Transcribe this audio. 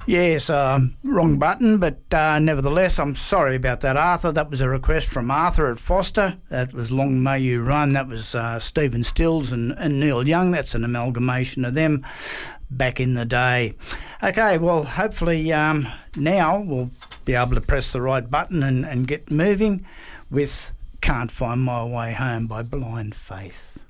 Yes, wrong button, but nevertheless, I'm sorry about that, Arthur. That was a request from Arthur at Foster. That was Long May You Run. That was Stephen Stills and Neil Young. That's an amalgamation of them back in the day. Okay, well, hopefully now we'll be able to press the right button and get moving with Can't Find My Way Home by Blind Faith.